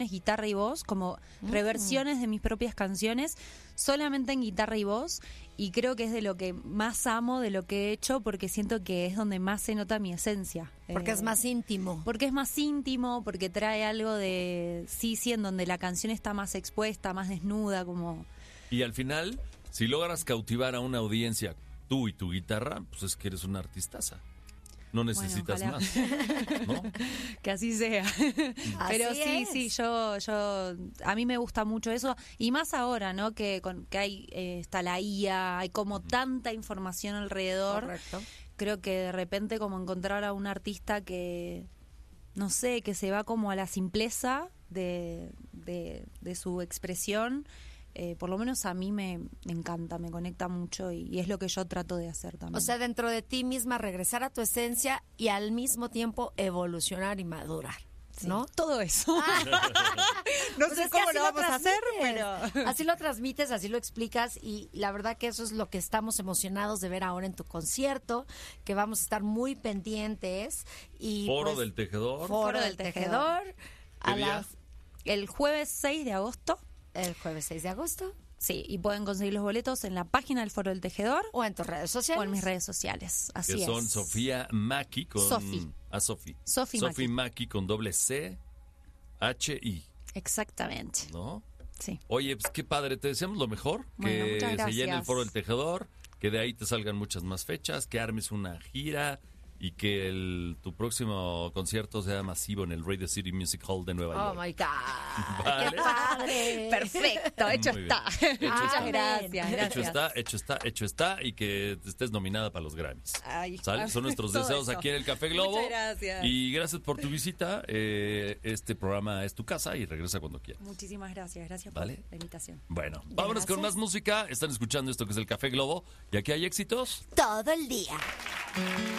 guitarra y voz, como reversiones de mis propias canciones, solamente en guitarra y voz, y creo que es de lo que más amo de lo que he hecho, porque siento que es donde más se nota mi esencia. Porque es más íntimo. Porque es más íntimo, porque trae algo de, sí, en donde la canción está más expuesta, más desnuda, como... Y al final, si logras cautivar a una audiencia, tú y tu guitarra, pues es que eres una artistaza. No necesitas bueno, más, ¿no? Que así sea. Pero Así sí, es. yo a mí me gusta mucho eso, y más ahora, ¿no? Que hay está la IA, hay como tanta información alrededor. Correcto. Creo que de repente como encontrar a un artista que, no sé, que se va como a la simpleza de su expresión. Por lo menos a mí me encanta, me conecta mucho, y es lo que yo trato de hacer también. O sea, dentro de ti misma regresar a tu esencia y al mismo tiempo evolucionar y madurar, ¿no? Todo eso. No sé cómo lo vamos a hacer, pero... Así lo transmites, así lo explicas, y la verdad que eso es lo que estamos emocionados de ver ahora en tu concierto, que vamos a estar muy pendientes. Y Foro del Tejedor. Foro del Tejedor. ¿Qué día? El jueves 6 de agosto. El jueves 6 de agosto. Sí, y pueden conseguir los boletos en la página del Foro del Tejedor O en tus redes sociales. o en mis redes sociales. Así Que es. son Sofía Maki con... Sofi. Sofi. Sofi Sofi Maki. Maki con doble C, H-I, Exactamente. ¿no? Sí. Oye, pues qué padre, te deseamos lo mejor. Bueno, Que muchas se gracias. llene el Foro del Tejedor, que de ahí te salgan muchas más fechas, que armes una gira y que tu próximo concierto sea masivo en el Radio City Music Hall de Nueva Oh York. my God. Vale. ¡Qué padre! Perfecto, hecho Muy bien. está. Hecho Muchas está. gracias. Hecho está, y que estés nominada para los Grammys. Ay, ¿Sale? Son nuestros todo deseos eso. aquí en el Café Globo. Muchas gracias. Y gracias por tu visita. Este programa es tu casa y regresa cuando quieras. Muchísimas gracias. Gracias Vale. por la invitación. Bueno, vámonos con Gracias. más música. Están escuchando esto que es el Café Globo. Y aquí hay éxitos. Todo el día.